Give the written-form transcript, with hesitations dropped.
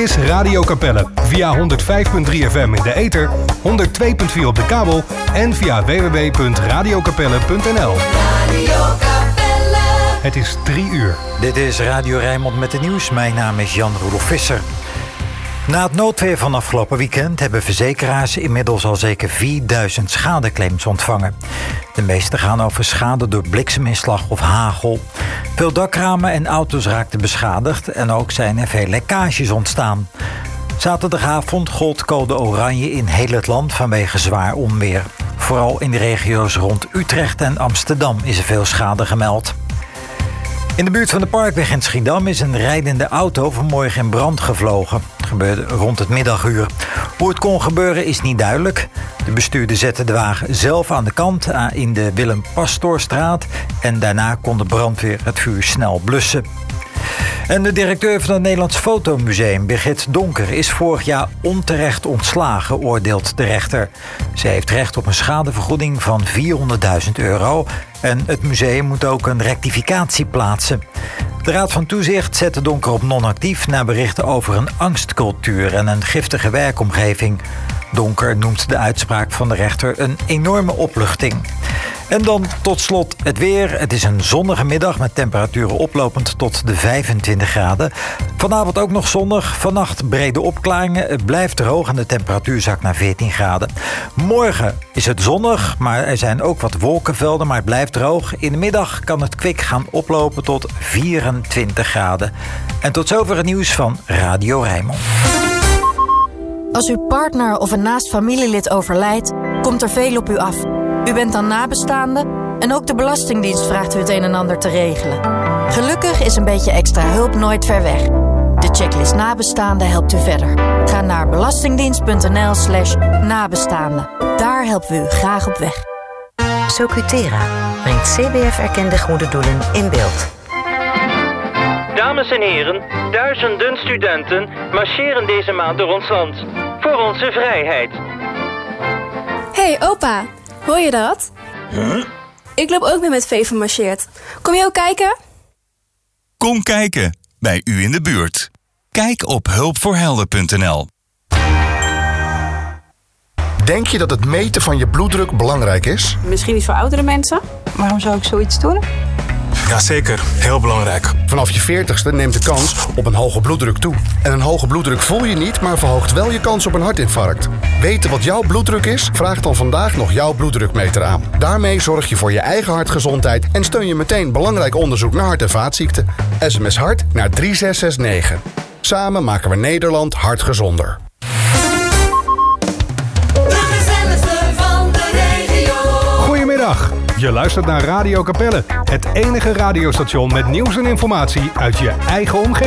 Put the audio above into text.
is Radio Capelle. Via 105.3 FM in de ether, 102.4 op de kabel en via www.radiocapelle.nl. Het is 3 uur. Dit is Radio Rijnmond met het nieuws. Mijn naam is Jan-Roelof Visser. Na het noodweer van afgelopen weekend hebben verzekeraars inmiddels al zeker 4000 schadeclaims ontvangen. De meeste gaan over schade door blikseminslag of hagel. Veel dakramen en auto's raakten beschadigd en ook zijn er veel lekkages ontstaan. Zaterdagavond gold code oranje in heel het land vanwege zwaar onweer. Vooral in de regio's rond Utrecht en Amsterdam is er veel schade gemeld. In de buurt van de Parkweg in Schiedam is een rijdende auto vanmorgen in brand gevlogen. Het gebeurde rond het middaguur. Hoe het kon gebeuren is niet duidelijk. De bestuurder zette de wagen zelf aan de kant in de Willem Pastoorstraat en daarna kon de brandweer het vuur snel blussen. En de directeur van het Nederlands Fotomuseum, Birgit Donker, is vorig jaar onterecht ontslagen, oordeelt de rechter. Ze heeft recht op een schadevergoeding van €400.000 en het museum moet ook een rectificatie plaatsen. De Raad van Toezicht zette Donker op non-actief na berichten over een angstcultuur en een giftige werkomgeving. Donker noemt de uitspraak van de rechter een enorme opluchting. En dan tot slot het weer. Het is een zonnige middag met temperaturen oplopend tot de 25 graden. Vanavond ook nog zonnig. Vannacht brede opklaringen. Het blijft droog en de temperatuur zakt naar 14 graden. Morgen is het zonnig, maar er zijn ook wat wolkenvelden, maar het blijft droog. In de middag kan het kwik gaan oplopen tot 24 graden. En tot zover het nieuws van Radio Rijnmond. Als uw partner of een naast familielid overlijdt, komt er veel op u af. U bent dan nabestaande en ook de Belastingdienst vraagt u het een en ander te regelen. Gelukkig is een beetje extra hulp nooit ver weg. De checklist nabestaande helpt u verder. Ga naar belastingdienst.nl/nabestaande. Daar helpen we u graag op weg. Socutera brengt CBF-erkende goede doelen in beeld. Dames en heren, duizenden studenten marcheren deze maand door ons land. Voor onze vrijheid. Hey opa, hoor je dat? Huh? Ik loop ook mee met Vee van Marcheert. Kom je ook kijken? Kom kijken, bij u in de buurt. Kijk op hulpvoorhelden.nl. Denk je dat het meten van je bloeddruk belangrijk is? Misschien niet voor oudere mensen. Waarom zou ik zoiets doen? Jazeker, heel belangrijk. Vanaf je 40ste neemt de kans op een hoge bloeddruk toe. En een hoge bloeddruk voel je niet, maar verhoogt wel je kans op een hartinfarct. Weten wat jouw bloeddruk is? Vraag dan vandaag nog jouw bloeddrukmeter aan. Daarmee zorg je voor je eigen hartgezondheid en steun je meteen belangrijk onderzoek naar hart- en vaatziekten. SMS hart naar 3669. Samen maken we Nederland hartgezonder. Goedemiddag. Je luistert naar Radio Capelle, het enige radiostation met nieuws en informatie uit je eigen omgeving.